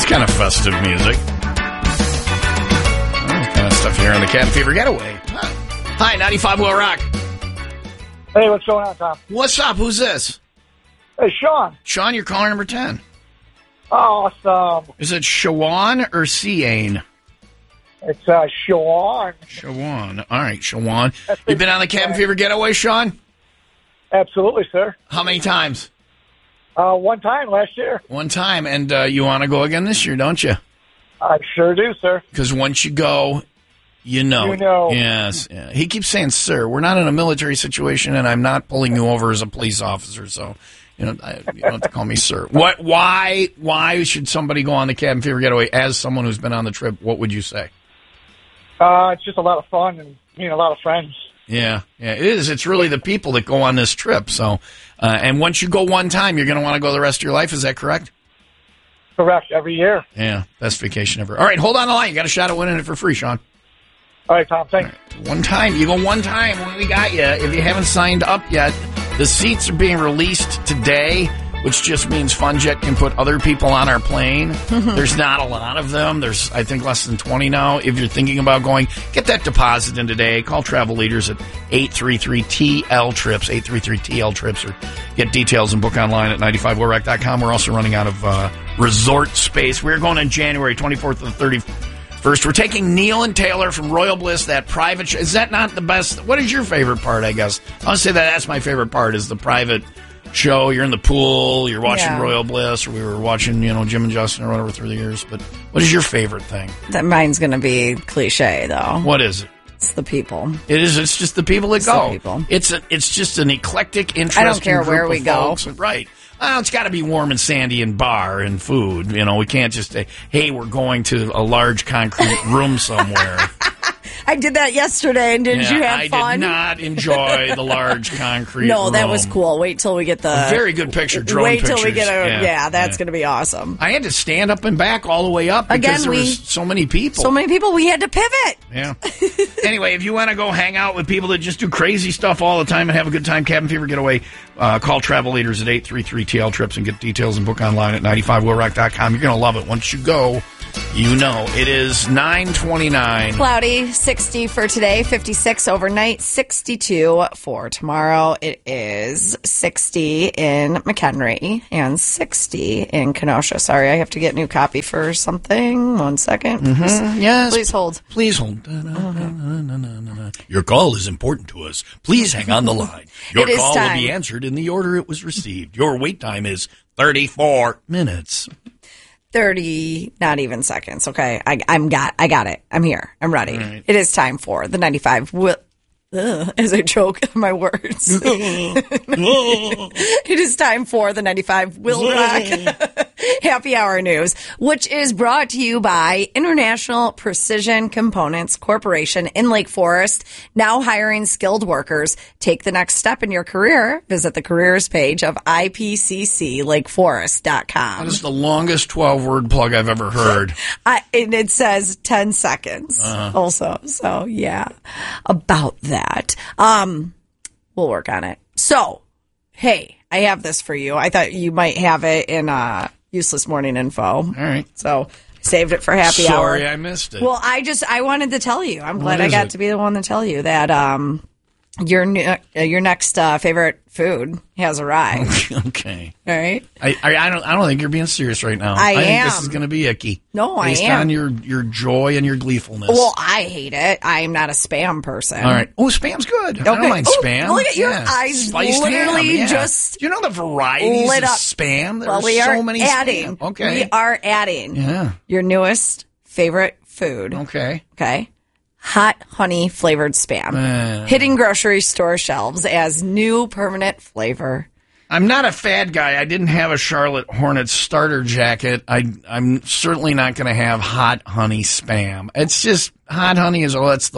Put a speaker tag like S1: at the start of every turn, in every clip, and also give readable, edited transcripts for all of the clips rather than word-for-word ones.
S1: kind of festive music. That kind of stuff here on the Cabin Fever Getaway. Hi, 95 Will Rock.
S2: Hey, what's going on, Tom?
S1: What's up? Who's this?
S2: Hey, Sean.
S1: Sean, you're caller number 10.
S2: Awesome.
S1: Is it Shawan or Cian?
S2: It's Sean.
S1: Shawan. All right, Shawan. You've been on the Cabin Fever Getaway, Sean?
S2: Absolutely, sir.
S1: How many times?
S2: One time last year.
S1: One time, and you want to go again this year, don't you?
S2: I sure do, sir.
S1: Because once you go, you know.
S2: You know.
S1: Yes. Yeah. He keeps saying, sir, we're not in a military situation, and I'm not pulling you over as a police officer, so you don't have to call me sir. Why should somebody go on the Cabin Fever Getaway as someone who's been on the trip? What would you say?
S2: It's just a lot of fun and meeting a lot of friends.
S1: Yeah, it is. It's really the people that go on this trip. So, and once you go one time, you're going to want to go the rest of your life. Is that correct?
S2: Correct, every year.
S1: Yeah, best vacation ever. All right, hold on the line. You got a shot at winning it for free, Sean.
S2: All right, Tom, thanks.
S1: Right. One time. You go one time. We got you. If you haven't signed up yet, the seats are being released today, which just means FunJet can put other people on our plane. There's not a lot of them. There's, I think, less than 20 now. If you're thinking about going, get that deposit in today. Call Travel Leaders at 833-TL-TRIPS, 833-TL-TRIPS, or get details and book online at 95WillRock.com. We're also running out of resort space. We're going on January 24th to the 31st. We're taking Neil and Taylor from Royal Bliss, that private show. Is that not the best? What is your favorite part, I guess? I'll say that's my favorite part, is the private show. You're in the pool, you're watching Royal Bliss, or we were watching, Jim and Justin or whatever through the years. But what is your favorite thing?
S3: That mine's going to be cliche, though.
S1: What is it?
S3: It's the people.
S1: It is. It's just the people that go.
S3: The people.
S1: It's just an eclectic, interesting.
S3: I don't care
S1: group
S3: where we go.
S1: Right. Well, it's got to be warm and sandy and bar and food. We can't just say, hey, we're going to a large concrete room somewhere.
S3: I did that yesterday, and didn't you have fun?
S1: I did not enjoy the large concrete room.
S3: That was cool. Wait till we get a
S1: very good picture, drone pictures.
S3: Wait till we get that's going to be awesome.
S1: I had to stand up and back all the way up because there was so many people.
S3: So many people, we had to pivot.
S1: Yeah. Anyway, if you want to go hang out with people that just do crazy stuff all the time and have a good time, Cabin Fever Getaway, call Travel Leaders at 833-TL-TRIPS and get details and book online at 95willrock.com. You're going to love it. Once you go, it is 9:29.
S3: Cloudy, 60 for today, 56 overnight, 62 for tomorrow. It is 60 in McHenry and 60 in Kenosha. Sorry, I have to get new copy for something. 1 second.
S1: Mm-hmm. Yes.
S3: Please hold.
S1: Please hold. Your call is important to us. Please hang on the line. Your call will be answered in the order it was received. Your wait time is 34 minutes.
S3: 30, not even seconds. Okay, I got it. I'm here. I'm ready. Right. It is time for the 95 as I choke on my words. It is time for the 95 Will Rock Happy Hour News, which is brought to you by International Precision Components Corporation in Lake Forest, now hiring skilled workers. Take the next step in your career. Visit the careers page of IPCCLakeforest.com.
S1: That is the longest 12-word plug I've ever heard.
S3: And it says 10 seconds also. So, yeah, about that. We'll work on it. So, hey, I have this for you. I thought you might have it in Useless Morning Info. All
S1: right.
S3: So, saved it for happy hour.
S1: Sorry, I missed it.
S3: Well, I wanted to tell you. I'm glad I got to be the one to tell you that your next favorite food has arrived.
S1: Okay.
S3: All right.
S1: I don't think you're being serious right now.
S3: I
S1: think
S3: am.
S1: this is going to be icky.
S3: No,
S1: Based on your joy and your gleefulness.
S3: Well, I hate it. I'm not a Spam person.
S1: All right. Oh, Spam's good. Okay. I don't mind Spam.
S3: Look at your eyes.
S1: Spiced
S3: literally
S1: ham,
S3: just
S1: do you know the varieties
S3: lit up.
S1: of Spam? There
S3: well,
S1: are
S3: we
S1: so
S3: are
S1: many
S3: adding.
S1: Spam. Okay.
S3: We are adding.
S1: Yeah.
S3: Your newest favorite food.
S1: Okay.
S3: Hot honey flavored Spam. Hitting grocery store shelves as new permanent flavor.
S1: I'm not a fad guy. I didn't have a Charlotte Hornets starter jacket. I'm certainly not going to have hot honey Spam. It's just hot honey is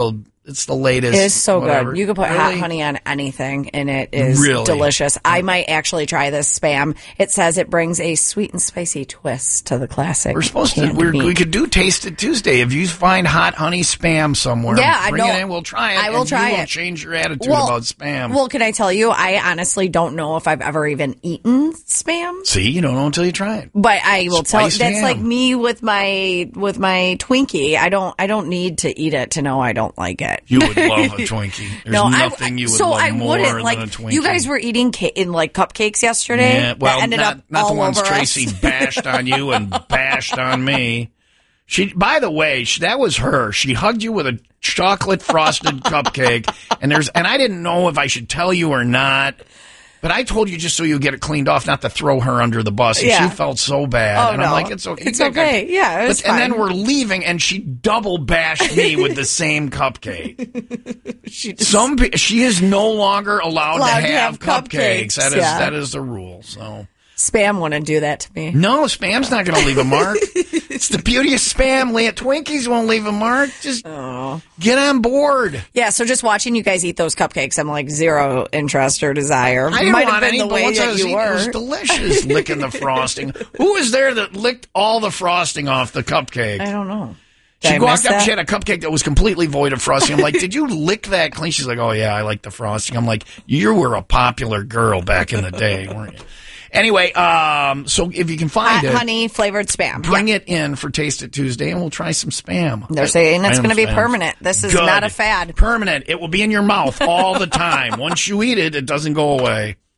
S1: it's the latest.
S3: It is so
S1: whatever.
S3: good. You can put hot honey on anything, and it is delicious. I might actually try this Spam. It says it brings a sweet and spicy twist to the classic.
S1: We're supposed to. We could do Taste It Tuesday. If you find hot honey Spam somewhere, bring it in. We'll try it.
S3: I will try it.
S1: Will change your attitude about Spam.
S3: Well, can I tell you? I honestly don't know if I've ever even eaten Spam.
S1: See, you don't know until you try it.
S3: But I will tell you, that's
S1: ham.
S3: like me with my Twinkie. I don't need to eat it to know I don't like it.
S1: You would love a Twinkie. There's nothing you would love more than a Twinkie.
S3: You guys were eating cupcakes yesterday.
S1: Yeah, well,
S3: that ended up
S1: not
S3: all
S1: the ones
S3: over
S1: Tracy
S3: us.
S1: bashed on you and bashed on me. By the way, that was her. She hugged you with a chocolate frosted cupcake, and I didn't know if I should tell you or not. But I told you just so you get it cleaned off, not to throw her under the bus. And she felt so bad.
S3: Oh,
S1: and I'm like, it's okay.
S3: It's okay. Yeah, it was fine.
S1: And then we're leaving, and she double bashed me with the same cupcake. She is no longer allowed to have cupcakes. That is the rule. So
S3: Spam wouldn't do that to me.
S1: No, Spam's not going to leave a mark. It's the beauty of Spam, Leah. Twinkies won't leave a mark. Just get on board.
S3: Yeah, so just watching you guys eat those cupcakes, I'm like zero interest or desire.
S1: I didn't
S3: Might
S1: want
S3: have been
S1: any,
S3: the
S1: but
S3: way
S1: once I
S3: that
S1: was
S3: you
S1: eating,
S3: were.
S1: it was delicious, licking the frosting. Who was there that licked all the frosting off the cupcake?
S3: I don't know.
S1: She walked up, she had a cupcake that was completely void of frosting. I'm like, did you lick that clean? She's like, oh, yeah, I like the frosting. I'm like, you were a popular girl back in the day, weren't you? Anyway, so if you can find it,
S3: honey flavored Spam,
S1: bring it in for Taste It Tuesday, and we'll try some Spam.
S3: They're saying it's going to be permanent. This is not a fad.
S1: Permanent. It will be in your mouth all the time. Once you eat it, it doesn't go away.